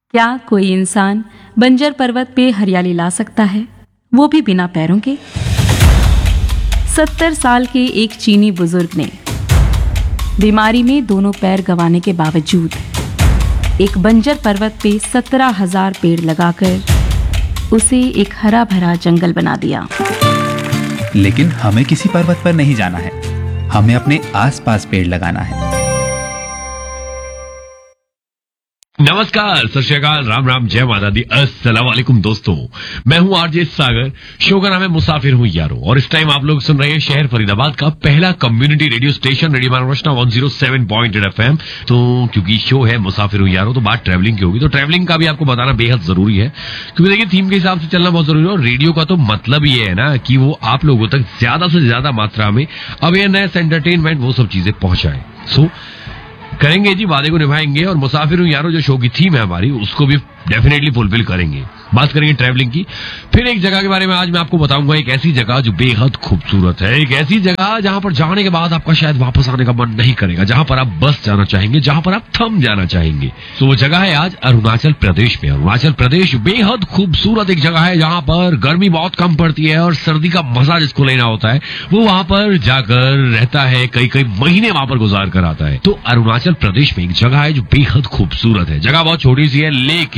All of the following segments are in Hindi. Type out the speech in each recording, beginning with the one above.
क्या कोई इंसान बंजर पर्वत पे हरियाली ला सकता है, वो भी बिना पैरों के? 70 साल के एक चीनी बुजुर्ग ने बीमारी में दोनों पैर गंवाने के बावजूद एक बंजर पर्वत पे 17,000 पेड़ लगाकर उसे एक हरा भरा जंगल बना दिया। लेकिन हमें किसी पर्वत पर नहीं जाना है, हमें अपने आसपास पेड़ लगाना है। नमस्कार, सत श्री अकाल, राम राम, जय माता दी, अस्सलाम वालेकुम दोस्तों। मैं हूं आरजे सागर। शो का नाम है मुसाफिर हूं यारो और इस टाइम आप लोग सुन रहे हैं शहर फरीदाबाद का पहला community radio station radio Maharashtra 107.8 FM। तो क्योंकि शो है मुसाफिर हूं यारो तो बात ट्रैवलिंग की होगी, तो ट्रैवलिंग का भी आपको बताना बेहद जरूरी है, क्योंकि देखिए थीम के हिसाब से चलना बहुत जरूरी है। और रेडियो का तो मतलब ये है ना कि वो आप लोगों तक ज्यादा से ज्यादा मात्रा में अवेयरनेस, एंटरटेनमेंट, वो सब चीजें पहुंचाए। सो करेंगे जी, वादे को निभाएंगे और मुसाफिर हूं यारो जो शो की थीम है हमारी, उसको भी डेफिनेटली फुलफिल करेंगे। बात करेंगे ट्रैवलिंग की। फिर एक जगह के बारे में आज मैं आपको बताऊंगा, एक ऐसी जगह जो बेहद खूबसूरत है, एक ऐसी जगह जहां पर जाने के बाद आपका शायद वापस आने का मन नहीं करेगा, जहां पर आप बस जाना चाहेंगे, जहां पर आप थम जाना चाहेंगे। तो वो जगह है आज अरुणाचल प्रदेश में। अरुणाचल प्रदेश बेहद खूबसूरत एक जगह है जहां पर गर्मी बहुत कम पड़ती है और सर्दी का मजा जिसको लेना होता है वो वहां पर जाकर रहता है, कई कई महीने वहां पर गुजार कर आता है। तो अरुणाचल प्रदेश में एक जगह है जो बेहद खूबसूरत है। जगह बहुत छोटी सी है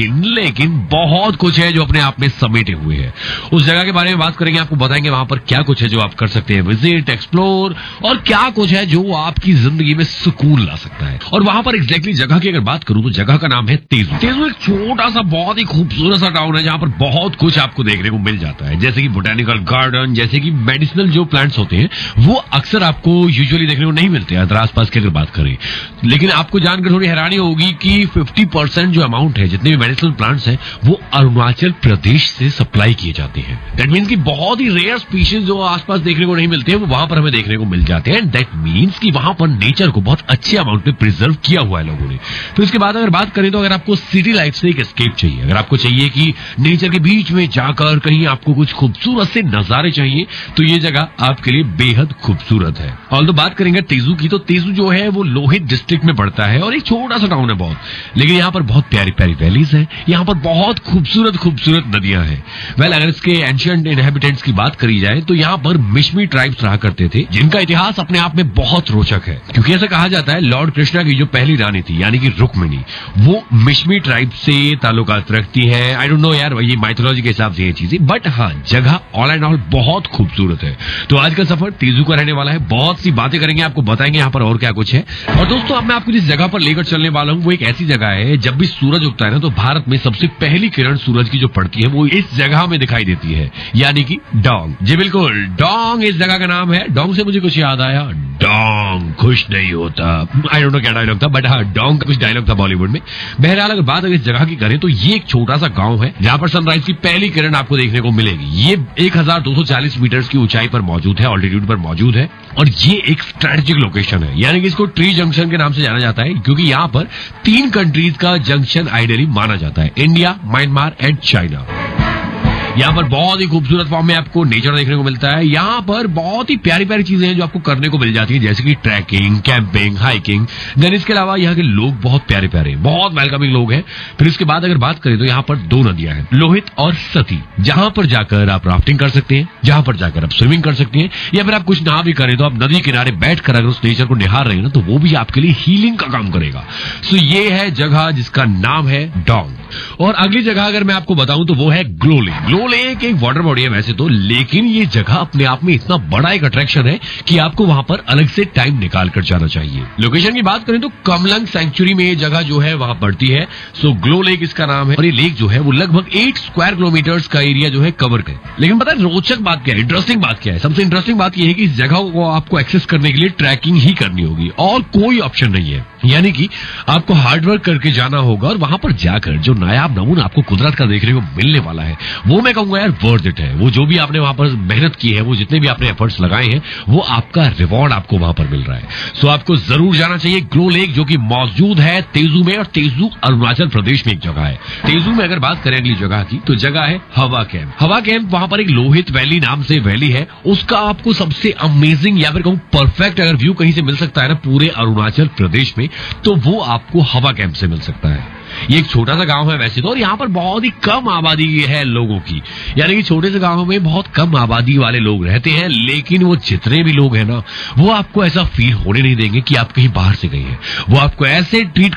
लेकिन बहुत कुछ है जो अपने आप में समेटे हुए है। उस जगह के बारे में बात करेंगे, आपको बताएंगे वहां पर क्या कुछ है जो आप कर सकते हैं विजिट, एक्सप्लोर, और क्या कुछ है जो आपकी जिंदगी में सुकून ला सकता है। और वहां पर एग्जैक्टली जगह की अगर बात करूं तो जगह का नाम है तेजू। तेजू एक छोटा सा बहुत ही खूबसूरत सा टाउन है जहां पर बहुत कुछ आपको देखने को मिल जाता है, जैसे कि बोटेनिकल गार्डन, जैसे कि मेडिसिनल जो प्लांट्स होते हैं वो अक्सर आपको यूजुअली देखने को नहीं मिलते अगर आसपास की अगर बात करें। लेकिन आपको जानकर थोड़ी हैरानी होगी कि 50% जो अमाउंट है जितने भी मेडिसिनल प्लांट्स हैं वो अरुणाचल प्रदेश से सप्लाई किए जाते हैं। दैट मीन्स कि बहुत ही रेयर स्पीशीज जो आसपास देखने को नहीं मिलते हैं वो वहां पर हमें देखने को मिल जाते हैं। दैट मीन्स कि वहां पर नेचर को बहुत अच्छे अमाउंट में प्रिजर्व किया हुआ है लोगों ने। तो इसके बाद अगर बात करें तो अगर आपको सिटी लाइफ से एक एस्केप चाहिए, अगर आपको चाहिए कि नेचर के बीच में जाकर कहीं आपको कुछ खूबसूरत से नजारे चाहिए, तो ये जगह आपके लिए बेहद खूबसूरत है। और तो बात करेंगे तेजू की, तो तेजू जो है वो लोहित डिस्ट्रिक्ट में पड़ता है और एक छोटा सा टाउन है बहुत, लेकिन यहाँ पर बहुत प्यारी प्यारी वैलीज है, यहाँ पर बहुत खूबसूरत खूबसूरत नदियां हैं। वेल, अगर इसके एंशिएंट इनहेबिटेंट्स की बात करी जाए तो यहाँ पर मिश्मी ट्राइब्स रहा करते थे, जिनका इतिहास अपने आप में बहुत रोचक है, क्योंकि ऐसा कहा जाता है लॉर्ड कृष्णा की जो पहली रानी थी यानी कि रुक्मिणी, वो मिश्मी ट्राइब से ताल्लुकात रखती है। आई डोंट नो यार, ये माइथोलॉजी के हिसाब से ये चीजें, बट हाँ जगह ऑल एंड ऑल बहुत खूबसूरत है। तो आज का सफर तेजू का रहने वाला है, बहुत सी बातें करेंगे, आपको बताएंगे यहाँ पर और क्या कुछ है। और दोस्तों अब मैं आपको जिस जगह पर लेकर चलने वाला हूँ वो एक ऐसी जगह है, जब भी सूरज उगता है ना तो भारत में सबसे पहली किरण सूरज की जो पड़ती है वो इस जगह में दिखाई देती है, यानी कि डोंग। जी बिल्कुल, डोंग इस जगह का नाम है। डोंग से मुझे कुछ याद आया, डोंग खुश नहीं होता, आई डोंट नो क्या डायलॉग था, बट हाँ डोंग का कुछ डायलॉग था बॉलीवुड में। बहरहाल अगर बात अगर इस जगह की करें तो ये एक छोटा सा गांव है जहां पर सनराइज की पहली किरण आपको देखने को मिलेगी। ये 1240 मीटर की ऊंचाई पर मौजूद है, ऑल्टीट्यूड पर मौजूद है, और ये एक स्ट्रेटेजिक लोकेशन है, यानी कि इसको ट्री जंक्शन के नाम से जाना जाता है, क्योंकि यहाँ पर 3 कंट्रीज का जंक्शन आइडियली माना जाता है, इंडिया, म्यांमार एंड चाइना। यहाँ पर बहुत ही खूबसूरत फॉर्म में आपको नेचर देखने को मिलता है। यहाँ पर बहुत ही प्यारी प्यारी चीजें हैं जो आपको करने को मिल जाती हैं, जैसे कि ट्रैकिंग, कैंपिंग, हाइकिंग। देन इसके अलावा यहाँ के लोग बहुत प्यारे प्यारे, बहुत वेलकमिंग लोग हैं। फिर इसके बाद अगर बात करें तो यहाँ पर 2 नदियां हैं, लोहित और सती, जहां पर जाकर आप राफ्टिंग कर सकते हैं, जहां पर जाकर आप स्विमिंग कर सकते हैं, या फिर आप कुछ ना भी करें तो आप नदी किनारे बैठकर अगर उस नेचर को निहार रहे हैं ना तो वो भी आपके लिए हीलिंग का काम करेगा। सो ये है जगह जिसका नाम है डोंग। और अगली जगह अगर मैं आपको बताऊं तो वो है ग्लो लेक। ग्लो लेक एक वाटर बॉडी है वैसे तो, लेकिन ये जगह अपने आप में इतना बड़ा एक अट्रैक्शन है कि आपको वहां पर अलग से टाइम निकाल कर जाना चाहिए। लोकेशन की बात करें तो कमलंग सेंचुरी में ये जगह जो है वहां पड़ती है। सो ग्लो लेक इसका नाम है और ये लेक जो है वो लगभग 8 स्क्वायर किलोमीटर का एरिया जो है कवर करे। लेकिन पता है रोचक बात क्या है, इंटरेस्टिंग बात क्या है? सबसे इंटरेस्टिंग बात यह है कि इस जगह को आपको एक्सेस करने के लिए ट्रैकिंग ही करनी होगी और कोई ऑप्शन नहीं है, यानी कि आपको हार्डवर्क करके जाना होगा। और वहां पर जाकर जो नायाब नमूना आपको कुदरत का देखने को मिलने वाला है वो मैं कहूंगा यार वर्थ इट है। वो जो भी आपने वहां पर मेहनत की है, वो जितने भी आपने एफर्ट्स लगाए हैं, वो आपका रिवॉर्ड आपको वहां पर मिल रहा है। सो आपको जरूर जाना चाहिए ग्लो लेक, जो कि मौजूद है तेजू में, और तेजू अरुणाचल प्रदेश में एक जगह है। तेजू में अगर बात करें अगली जगह की तो जगह है हवा कैंप। हवा कैंप वहां पर एक लोहित वैली नाम से वैली है, उसका आपको सबसे अमेजिंग या फिर कहूं परफेक्ट अगर व्यू कहीं से मिल सकता है ना पूरे अरुणाचल प्रदेश में, तो वो आपको हवा कैंप से मिल सकता है। ये एक छोटा सा गांव है वैसे तो, और यहाँ पर बहुत ही कम आबादी है लोगों की, यानी कि छोटे से गांव में बहुत कम आबादी वाले लोग रहते हैं, लेकिन वो जितने भी लोग हैं ना, वो आपको ऐसा फील होने नहीं देंगे कि आप कहीं बाहर से गए हैं। वो आपको ऐसे ट्रीट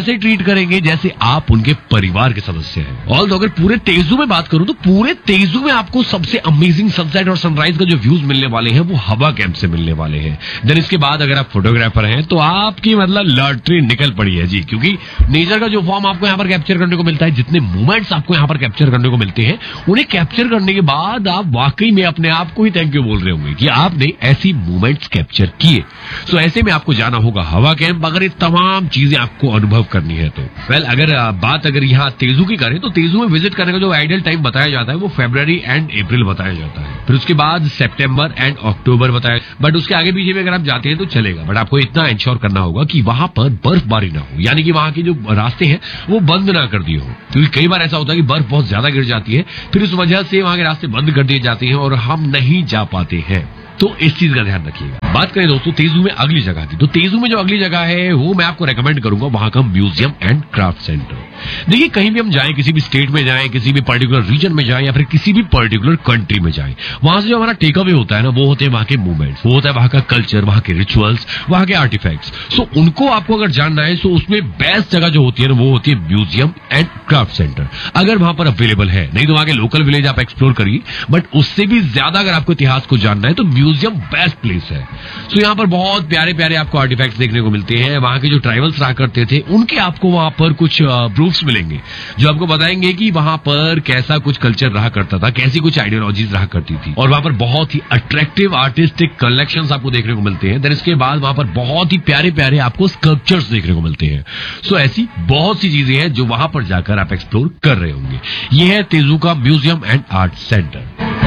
करेंगे जैसे आप उनके परिवार के सदस्य हैं। और तो अगर पूरे तेजू में बात करूं तो पूरे तेजू में आपको सबसे अमेजिंग सनसेट और सनराइज का जो व्यूज मिलने वाले हैं वो हवा कैंप से मिलने वाले हैं। देन इसके बाद अगर आप फोटोग्राफर हैं तो आपकी मतलब लॉटरी निकल पड़ी है जी, क्योंकि नेचर का जो फॉर्म आपको यहाँ पर कैप्चर करने को मिलता है, जितने मोमेंट्स आपको यहाँ पर कैप्चर करने को मिलते हैं, उन्हें कैप्चर करने के बाद आप वाकई में अपने आप को ही थैंक यू बोल रहे होंगे कि आपने ऐसी मोमेंट्स कैप्चर किए। सो ऐसे में आपको जाना होगा हवा कैंप, अगर ये तमाम चीजें आपको अनुभव करनी है तो। वेल अगर बात अगर यहाँ तेजू की करें तो तेजू में विजिट करने का जो आइडियल टाइम बताया जाता है वो फरवरी एंड अप्रैल बताया जाता है, फिर उसके बाद सितंबर एंड अक्टूबर बताया, बट उसके आगे पीछे में अगर आप जाते हैं तो चलेगा, बट आपको इतना इंश्योर करना होगा कि वहां पर बर्फबारी ना हो, यानी कि वहां के जो रास्ते हैं वो बंद ना कर दिए हो, क्योंकि कई बार ऐसा होता है कि बर्फ बहुत ज्यादा गिर जाती है, फिर इस वजह से वहां के रास्ते बंद कर दिए जाते हैं और हम नहीं जा पाते हैं। तो इस चीज का ध्यान रखिएगा। बात करें दोस्तों तेजू में अगली जगह की, तो तेजू में जो अगली जगह है वो मैं आपको रेकमेंड करूंगा वहां का म्यूजियम एंड क्राफ्ट सेंटर। देखिए कहीं भी हम जाएं, किसी भी स्टेट में जाएं, किसी भी पर्टिकुलर रीजन में जाएं या फिर किसी भी पर्टिकुलर कंट्री में जाएं, वहां से जो हमारा टेक अवे होता है ना वो होते हैं वहां के मूवमेंट्स, वो होता है वहां का कल्चर, वहां के रिचुअल्स, वहां के आर्टिफैक्ट्स। सो उनको आपको अगर जानना है तो उसमें बेस्ट जगह जो होती है ना वो होती है म्यूजियम एंड क्राफ्ट सेंटर, अगर वहां पर अवेलेबल है। नहीं तो वहां के लोकल विलेज आप एक्सप्लोर करिए, बट उससे भी ज्यादा अगर आपको इतिहास को जानना है तो म्यूजियम बेस्ट प्लेस है। सो यहाँ पर बहुत प्यारे प्यारे आपको आर्टिफैक्ट्स देखने को मिलते हैं, वहां के जो ट्राइबल्स रहा करते थे उनके आपको वहां पर कुछ प्रूफ्स मिलेंगे जो आपको बताएंगे कि वहां पर कैसा कुछ कल्चर रहा करता था, कैसी कुछ आइडियोलॉजीज रहा करती थी, और वहां पर बहुत ही अट्रैक्टिव आर्टिस्टिक कलेक्शंस आपको देखने को मिलते हैं। देन इसके बाद वहां पर बहुत ही प्यारे प्यारे आपको स्कल्पचर्स देखने को मिलते हैं। सो ऐसी बहुत सी चीजें हैं जो वहां पर जाकर आप एक्सप्लोर कर रहे होंगे। ये है तेजू का म्यूजियम एंड आर्ट सेंटर,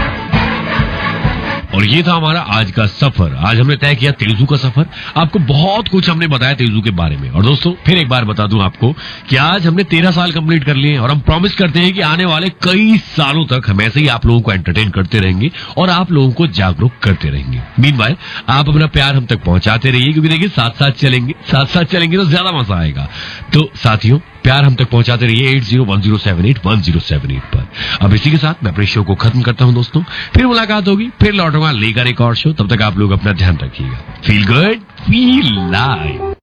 और ये था हमारा आज का सफर। आज हमने तय किया तेजू का सफर, आपको बहुत कुछ हमने बताया तेजू के बारे में। और दोस्तों फिर एक बार बता दूं आपको कि आज हमने 13 साल कंप्लीट कर लिए और हम प्रॉमिस करते हैं कि आने वाले कई सालों तक हम ऐसे ही आप लोगों को एंटरटेन करते रहेंगे और आप लोगों को जागरूक करते रहेंगे। मीनवाइल आप अपना प्यार हम तक पहुंचाते रहिए, क्योंकि देखिए साथ साथ चलेंगे तो ज्यादा मजा आएगा। तो साथियों प्यार हम तक पहुंचाते रहिए 8010781078 पर। अब इसी के साथ मैं अपने शो को खत्म करता हूं दोस्तों, फिर मुलाकात होगी, फिर लौटूंगा लेकर एक और शो। तब तक आप लोग अपना ध्यान रखिएगा। Feel good, feel live.